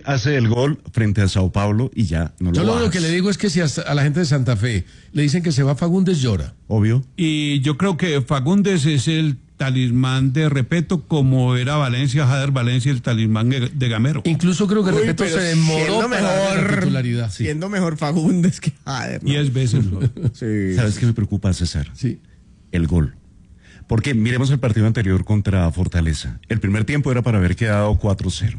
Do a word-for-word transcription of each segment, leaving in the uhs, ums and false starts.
hace el gol frente a Sao Paulo y ya no lo Yo lo bajas. único que le digo es que si a, a la gente de Santa Fe le dicen que se va Fagundes, llora. Obvio. Y yo creo que Fagundes es el talismán de Repeto, como era Valencia, Jader Valencia, el talismán de Gamero. Incluso creo que Uy, Repeto pero se demoró siendo para darle la mejor- titularidad. Sí. Siendo mejor Fagundes que Jader, ¿no? Diez veces mejor. Sí. ¿Sabes qué me preocupa, César? Sí. El gol. Porque miremos el partido anterior contra Fortaleza. El primer tiempo era para haber quedado cuatro cero.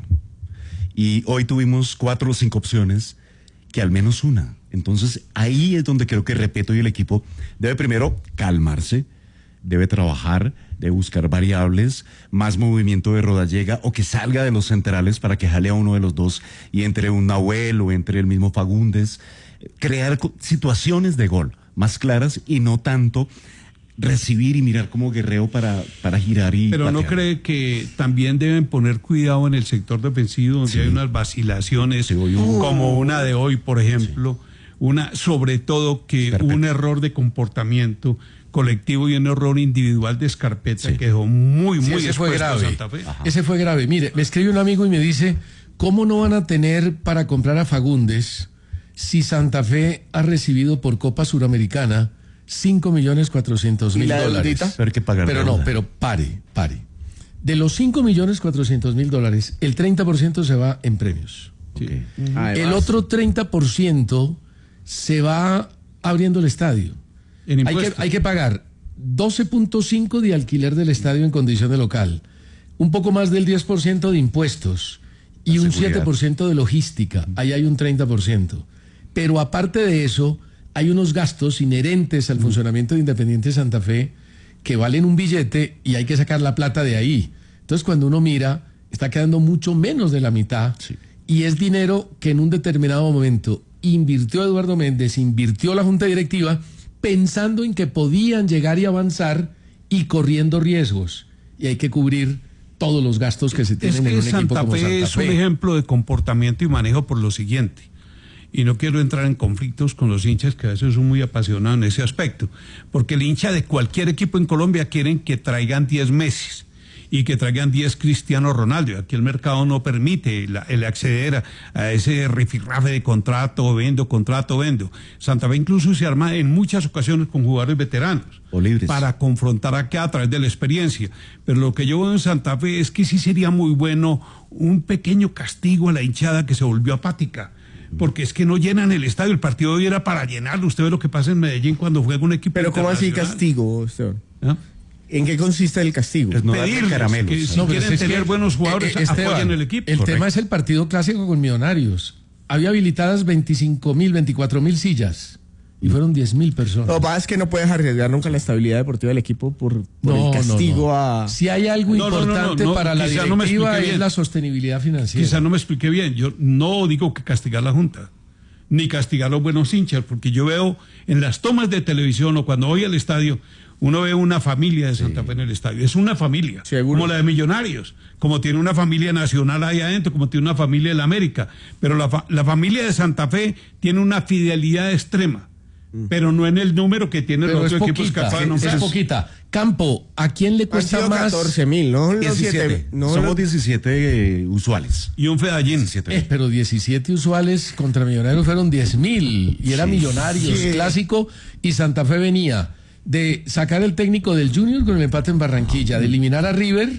Y hoy tuvimos cuatro o cinco opciones, que al menos una. Entonces ahí es donde creo que Repeto y el equipo debe primero calmarse, debe trabajar, debe buscar variables, más movimiento de Rodallega o que salga de los centrales para que jale a uno de los dos y entre un Nahuel o entre el mismo Fagundes. Crear co- situaciones de gol más claras y no tanto recibir y mirar como guerrero para, para girar y Pero no patear. cree que también deben poner cuidado en el sector defensivo, donde Sí. hay unas vacilaciones, Sí, hoy hubo- como una de hoy, por ejemplo, una, sobre todo que Scarpetta. un error de comportamiento colectivo y un error individual de Scarpetta Sí. que dejó muy, Sí, muy ese fue expuesto a grave. Santa Fe. Ajá. Ese fue grave. Mire, me escribe un amigo y me dice, ¿cómo no van a tener para comprar a Fagundes si Santa Fe ha recibido por Copa Suramericana cinco millones cuatrocientos ¿Y mil la dólares? deudita? Pero hay que pagar Pero no, deuda. pero pare, pare. De los cinco millones cuatrocientos mil dólares, el treinta por ciento se va en premios. Ok. Además, El otro treinta por ciento se va abriendo el estadio. En Hay que, impuestos. hay que pagar doce punto cinco de alquiler del estadio en condición de local, un poco más del diez por ciento de impuestos y La un seguridad. siete por ciento de logística. Ahí hay un treinta por ciento. Pero aparte de eso, hay unos gastos inherentes al funcionamiento de Independiente Santa Fe que valen un billete y hay que sacar la plata de ahí. Entonces, cuando uno mira, está quedando mucho menos de la mitad Sí. y es dinero que en un determinado momento invirtió Eduardo Méndez, invirtió la Junta Directiva, pensando en que podían llegar y avanzar y corriendo riesgos. Y hay que cubrir todos los gastos que se Es tienen en que un equipo Santa como Fe Santa es un Fe. ejemplo de comportamiento y manejo por lo siguiente. Y no quiero entrar en conflictos con los hinchas que a veces son muy apasionados en ese aspecto. Porque el hincha de cualquier equipo en Colombia quieren que traigan diez Messi y que traigan diez Cristiano Ronaldo. Y aquí el mercado no permite la- el acceder a, a ese rifirrafe de contrato, vendo, contrato, vendo. Santa Fe incluso se arma en muchas ocasiones con jugadores veteranos. O libres. Para confrontar acá a través de la experiencia. Pero lo que yo veo en Santa Fe es que sí sería muy bueno un pequeño castigo a la hinchada que se volvió apática. Porque es que no llenan el estadio. El partido de hoy era para llenarlo. Usted ve lo que pasa en Medellín cuando juega un equipo Pero ¿cómo así internacional. castigo, Esteban? ¿Ah? ¿En qué consiste el castigo? Es no darle Pedirles caramelos. que si No, pero quieren es que, tener buenos jugadores, eh, Esteban, apoyen el equipo. El Correcto. tema es el partido clásico con Millonarios. Había habilitadas veinticinco mil, veinticuatro mil sillas y fueron diez mil personas. Lo que pasa es que no puedes arriesgar nunca la estabilidad deportiva del equipo por, por No, el castigo no, no. a... Si hay algo No, no, no, no, importante no, para la quizá no me directiva expliqué es bien. la sostenibilidad financiera. Quizá no me expliqué bien. Yo no digo que castigar la Junta, ni castigar a los buenos hinchas, porque yo veo en las tomas de televisión o cuando voy al estadio, uno ve una familia de Santa Fe en el estadio. Es una familia, Seguro. como la de Millonarios, como tiene una familia nacional ahí adentro, como tiene una familia de la América. Pero la, fa- la familia de Santa Fe tiene una fidelidad extrema, pero no en el número que tiene Pero los es otros equipos poquita, capaz. No, es pues, poquita. Campo, ¿a quién le Han cuesta sido más? catorce mil, ¿no? Los diecisiete. siete, no, Somos los- diecisiete eh, usuales. y un Fedallín. diecisiete. Eh, pero diecisiete usuales contra Millonarios fueron diez mil y era Sí. Millonarios, Sí. clásico, y Santa Fe venía de sacar el técnico del Junior con el empate en Barranquilla, de eliminar a River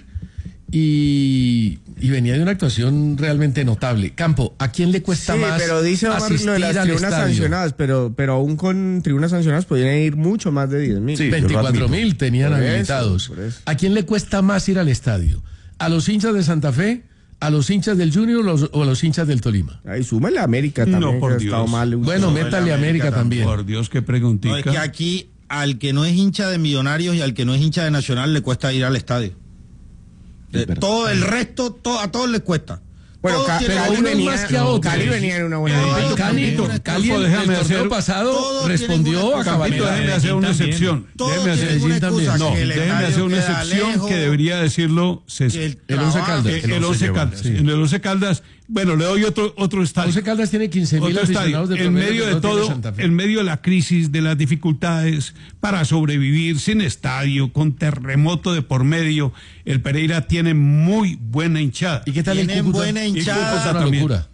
y, y venía de una actuación realmente notable. Campo, ¿a quién le cuesta Sí, más pero dice Omar asistir lo de las al tribunas estadio? sancionadas, pero, pero aún con tribunas sancionadas podrían ir mucho más de diez mil. Sí. yo lo veinticuatro mil admito. tenían Por eso, habilitados. por eso. ¿A quién le cuesta más ir al estadio? ¿A los hinchas de Santa Fe? ¿A los hinchas del Junior o los- o a los hinchas del Tolima? Ahí súmale a América también, No, por que ha Dios. estado mal. Bueno, No, métale el a América América también. Por Dios, qué preguntita. No, es que aquí al que no es hincha de Millonarios y al que no es hincha de Nacional le cuesta ir al estadio. De- verdad. todo el resto, to- a todos les cuesta. Bueno, Todos Ca- tienen pero Cali uno es venía, más que a otro. Cali venía en una buena Todo dinámica. Cali, también. Cali Campito, el, déjame el torneo hacer- pasado todos respondió tienen a una- Campito, cabalidad. déjeme hacer una También. excepción. Todos Déjeme hacer, tienen una Medellín también. excusa, no, que el déjeme estadio hacer una queda excepción lejos, que debería decirlo César. que el El Once trabajo- Caldas. Eh, el el Once Once lleva, Caldas. sí. En el Once Caldas, bueno, le doy otro, otro estadio. Once Caldas tiene quince mil Otro estadio. aficionados de En promedio medio que de no tiene todo, Santa Fe. en medio de la crisis, de las dificultades para sobrevivir sin estadio, con terremoto de por medio, el Pereira tiene muy buena hinchada. ¿Y qué tal el Tienen Cúcuta? buena Y Cúcuta hinchada. es una también. locura.